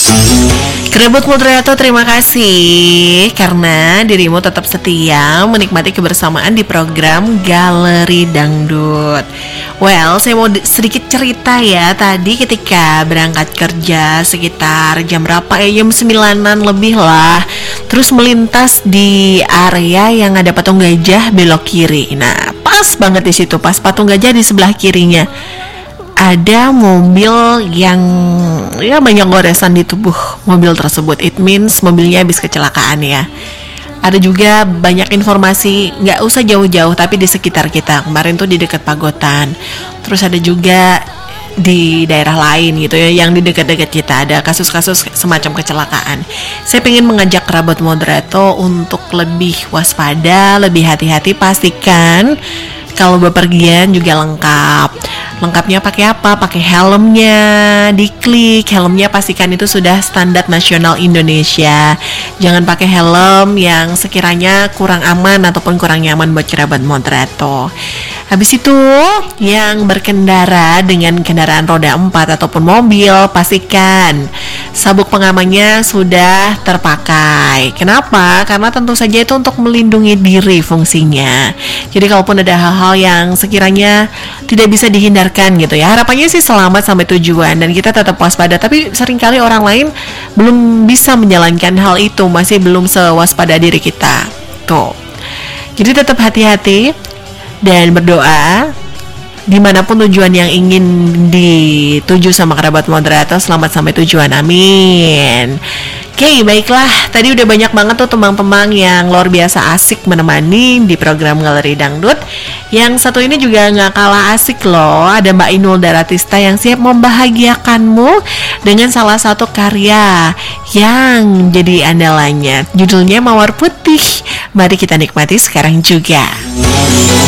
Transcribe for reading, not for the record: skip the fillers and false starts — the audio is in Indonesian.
Kerabat moderator, terima kasih karena dirimu tetap setia menikmati kebersamaan di program Galeri Dangdut. Well, saya mau sedikit cerita ya. Tadi ketika berangkat kerja sekitar jam berapa ya, jam 9-an lebih lah. Terus melintas di area yang ada patung gajah belok kiri. Nah, pas banget di situ, pas patung gajah di sebelah kirinya ada mobil yang ya banyak goresan di tubuh mobil tersebut. It means mobilnya habis kecelakaan ya. Ada juga banyak informasi, nggak usah jauh-jauh tapi di sekitar kita. Kemarin tuh di dekat Pagotan. Terus ada juga di daerah lain gitu ya, yang di dekat-dekat kita ada kasus-kasus semacam kecelakaan. Saya pengen mengajak kerabat moderator untuk lebih waspada, lebih hati-hati. Pastikan kalau bepergian juga lengkap. Lengkapnya pakai apa? Pakai helmnya, diklik. Helmnya pastikan itu sudah standar nasional Indonesia. Jangan pakai helm yang sekiranya kurang aman ataupun kurang nyaman buat kerabat moderator. Habis itu, yang berkendara dengan kendaraan roda 4 ataupun mobil, pastikan sabuk pengamannya sudah terpakai. Kenapa? Karena tentu saja itu untuk melindungi diri fungsinya. Jadi kalaupun ada hal-hal yang sekiranya tidak bisa dihindarkan gitu ya, harapannya sih selamat sampai tujuan dan kita tetap waspada. Tapi seringkali orang lain belum bisa menjalankan hal itu, masih belum sewaspada diri kita. Tuh. Jadi tetap hati-hati dan berdoa dimanapun tujuan yang ingin dituju sama kerabat moderator, selamat sampai tujuan, amin. Oke, baiklah, tadi udah banyak banget tuh teman-teman yang luar biasa asik menemani di program Galeri Dangdut. Yang satu ini juga gak kalah asik loh, ada Mbak Inul Daratista yang siap membahagiakanmu dengan salah satu karya yang jadi andalannya. Judulnya Mawar Putih. Mari kita nikmati sekarang juga.